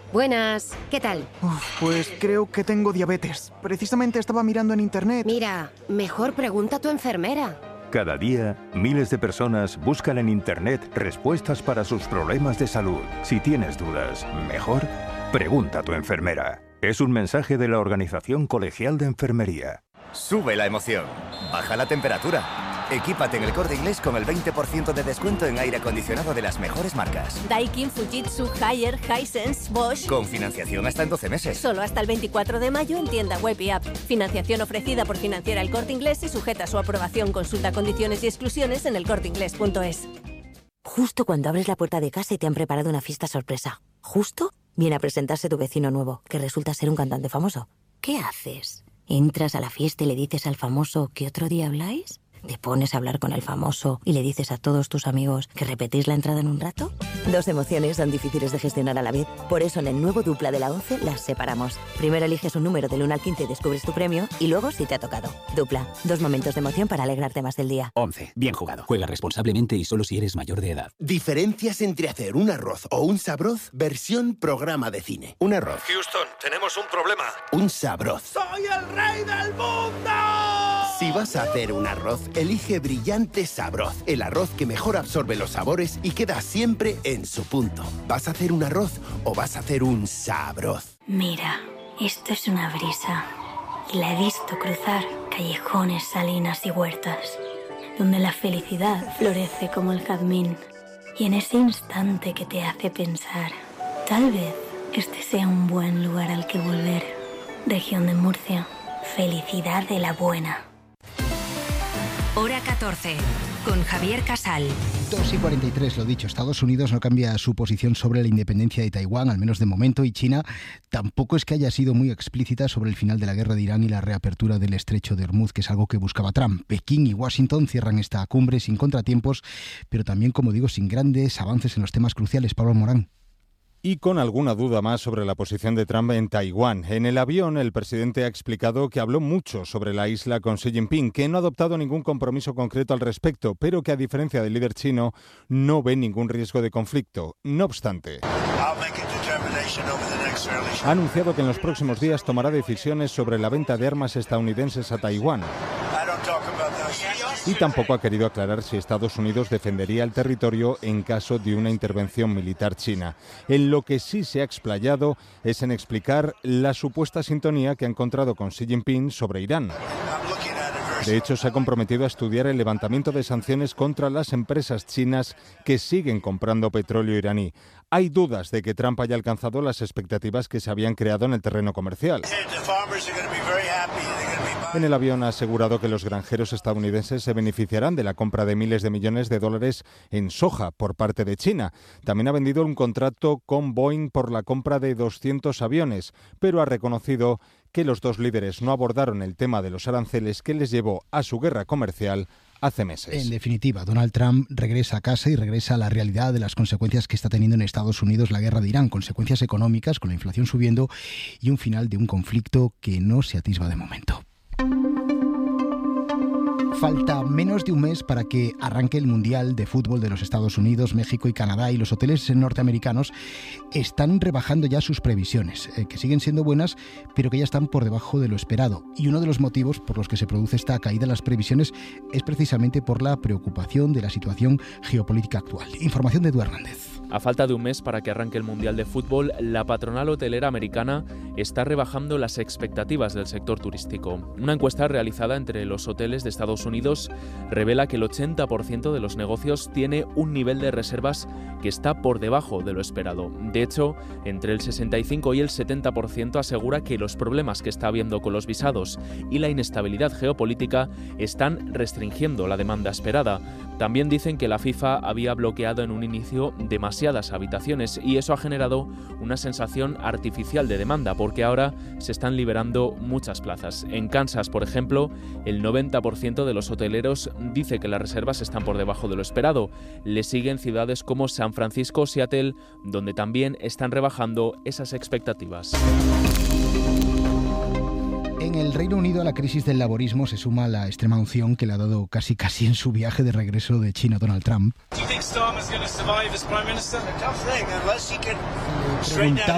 Buenas, ¿qué tal? Pues creo que tengo diabetes. Precisamente estaba mirando en internet. Mira, mejor pregunta a tu enfermera. Cada día, miles de personas buscan en internet respuestas para sus problemas de salud. Si tienes dudas, mejor pregunta a tu enfermera. Es un mensaje de la Organización Colegial de Enfermería. Sube la emoción. Baja la temperatura. Equípate en El Corte Inglés con el 20% de descuento en aire acondicionado de las mejores marcas. Daikin, Fujitsu, Haier, Hisense, Bosch. Con financiación hasta en 12 meses. Solo hasta el 24 de mayo en tienda web y app. Financiación ofrecida por Financiera El Corte Inglés y sujeta a su aprobación. Consulta condiciones y exclusiones en elcorteinglés.es. Justo cuando abres la puerta de casa y te han preparado una fiesta sorpresa. Justo viene a presentarse tu vecino nuevo, que resulta ser un cantante famoso. ¿Qué haces? ¿Entras a la fiesta y le dices al famoso que otro día habláis? ¿Te pones a hablar con el famoso y le dices a todos tus amigos que repetís la entrada en un rato? Dos emociones son difíciles de gestionar a la vez. Por eso en el nuevo Dupla de la 11 las separamos. Primero eliges un número del 1 al 15 y descubres tu premio, y luego si te ha tocado. Dupla, 2 momentos de emoción para alegrarte más del día. 11. Bien jugado. Juega responsablemente y solo si eres mayor de edad. Diferencias entre hacer un arroz o un sabroz, versión programa de cine. Un arroz. Houston, tenemos un problema. Un sabroz. ¡Soy el rey del mundo! Si vas a hacer un arroz, elige Brillante Sabroz, el arroz que mejor absorbe los sabores y queda siempre en su punto. ¿Vas a hacer un arroz o vas a hacer un sabroz? Mira, esto es una brisa y la he visto cruzar callejones, salinas y huertas, donde la felicidad florece como el jazmín. Y en ese instante que te hace pensar, tal vez este sea un buen lugar al que volver. Región de Murcia, felicidad de la buena. Hora 14, con Javier Casal. 2:43, lo dicho, Estados Unidos no cambia su posición sobre la independencia de Taiwán, al menos de momento, y China tampoco es que haya sido muy explícita sobre el final de la guerra de Irán y la reapertura del estrecho de Hormuz, que es algo que buscaba Trump. Pekín y Washington cierran esta cumbre sin contratiempos, pero también, como digo, sin grandes avances en los temas cruciales. Pablo Morán. Y con alguna duda más sobre la posición de Trump en Taiwán. En el avión, el presidente ha explicado que habló mucho sobre la isla con Xi Jinping, que no ha adoptado ningún compromiso concreto al respecto, pero que a diferencia del líder chino, no ve ningún riesgo de conflicto. No obstante, ha anunciado que en los próximos días tomará decisiones sobre la venta de armas estadounidenses a Taiwán. Y tampoco ha querido aclarar si Estados Unidos defendería el territorio en caso de una intervención militar china. En lo que sí se ha explayado es en explicar la supuesta sintonía que ha encontrado con Xi Jinping sobre Irán. De hecho, se ha comprometido a estudiar el levantamiento de sanciones contra las empresas chinas que siguen comprando petróleo iraní. Hay dudas de que Trump haya alcanzado las expectativas que se habían creado en el terreno comercial. En el avión ha asegurado que los granjeros estadounidenses se beneficiarán de la compra de miles de millones de dólares en soja por parte de China. También ha vendido un contrato con Boeing por la compra de 200 aviones, pero ha reconocido que los dos líderes no abordaron el tema de los aranceles que les llevó a su guerra comercial hace meses. En definitiva, Donald Trump regresa a casa y regresa a la realidad de las consecuencias que está teniendo en Estados Unidos la guerra de Irán, consecuencias económicas, con la inflación subiendo y un final de un conflicto que no se atisba de momento. Falta menos de un mes para que arranque el Mundial de Fútbol de los Estados Unidos, México y Canadá, y los hoteles norteamericanos están rebajando ya sus previsiones, que siguen siendo buenas, pero que ya están por debajo de lo esperado. Y uno de los motivos por los que se produce esta caída en las previsiones es precisamente por la preocupación de la situación geopolítica actual. Información de Edu Hernández. A falta de un mes para que arranque el Mundial de Fútbol, la patronal hotelera americana está rebajando las expectativas del sector turístico. Una encuesta realizada entre los hoteles de Estados Unidos revela que el 80% de los negocios tiene un nivel de reservas que está por debajo de lo esperado. De hecho, entre el 65 y el 70% asegura que los problemas que está habiendo con los visados y la inestabilidad geopolítica están restringiendo la demanda esperada. También dicen que la FIFA había bloqueado en un inicio demasiadas habitaciones y eso ha generado una sensación artificial de demanda porque ahora se están liberando muchas plazas. En Kansas, por ejemplo, el 90% de los hoteleros dice que las reservas están por debajo de lo esperado. Le siguen ciudades como San Francisco o Seattle, donde también están rebajando esas expectativas. En el Reino Unido a la crisis del laborismo se suma la extrema unción que le ha dado casi en su viaje de regreso de China Donald Trump.